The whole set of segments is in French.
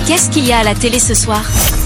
Qu'est-ce qu'il y a à la télé ce soir?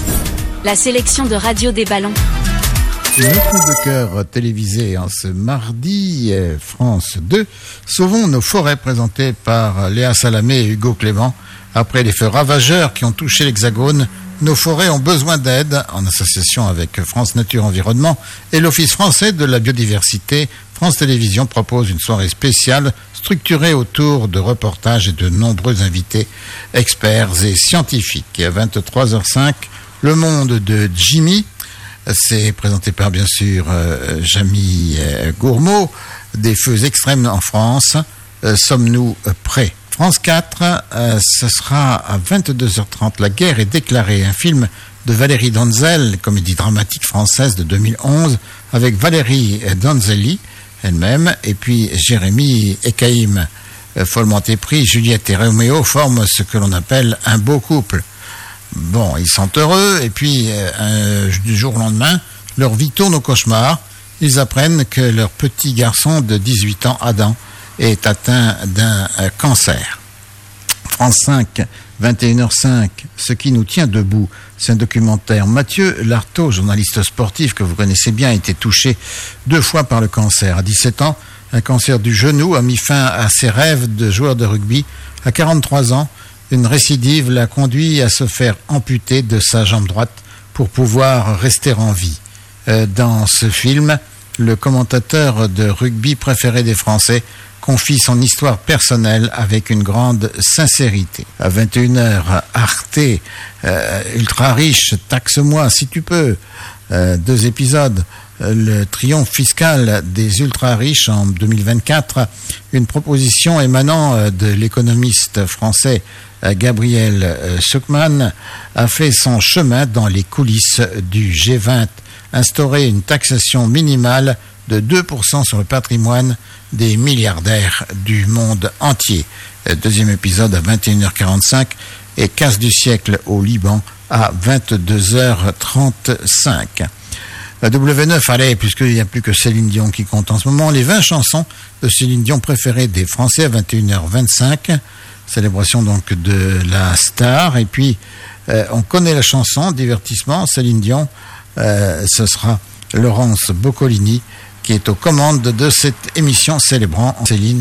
La sélection de Radio des Ballons. Notre coup de cœur télévisé en ce mardi, France 2. Sauvons nos forêts, présenté par Léa Salamé et Hugo Clément. Après les feux ravageurs qui ont touché l'Hexagone, nos forêts ont besoin d'aide. En association avec France Nature Environnement et l'Office français de la biodiversité, France Télévisions propose une soirée spéciale structurée autour de reportages et de nombreux invités, experts et scientifiques. Et à 23h05, Le Monde de Jimmy. C'est présenté par, bien sûr, Jamy Gourmaud. Des feux extrêmes en France. Sommes-nous prêts? France 4, ce sera à 22h30. La guerre est déclarée. Un film de Valérie Donzel, comédie dramatique française de 2011, avec Valérie Donzelli elle-même, et puis Jérémy Ekaïm. Follement épris, Juliette et Roméo forment ce que l'on appelle un beau couple. Bon, ils sont heureux, et puis du jour au lendemain, leur vie tourne au cauchemar. Ils apprennent que leur petit garçon de 18 ans, Adam, est atteint d'un cancer. France 5, 21h05, Ce qui nous tient debout, c'est un documentaire. Mathieu Lartaud, journaliste sportif que vous connaissez bien, a été touché 2 fois par le cancer. À 17 ans, un cancer du genou a mis fin à ses rêves de joueur de rugby. À 43 ans, une récidive l'a conduit à se faire amputer de sa jambe droite pour pouvoir rester en vie. Dans ce film, le commentateur de rugby préféré des Français confie son histoire personnelle avec une grande sincérité. À 21h, Arte, ultra riche, taxe-moi si tu peux. 2 épisodes. Le triomphe fiscal des ultra riches en 2024. Une proposition émanant de l'économiste français Gabriel Zucman a fait son chemin dans les coulisses du G20. Instaurer une taxation minimale de 2% sur le patrimoine des milliardaires du monde entier. 2e épisode à 21h45 et casse du siècle au Liban à 22h35. La W9, allez, puisqu'il n'y a plus que Céline Dion qui compte en ce moment, les 20 chansons de Céline Dion préférées des Français à 21h25. Célébration donc de la star. Et puis, on connaît la chanson, divertissement, Céline Dion. Ce sera Laurence Boccolini qui est aux commandes de cette émission célébrant Céline.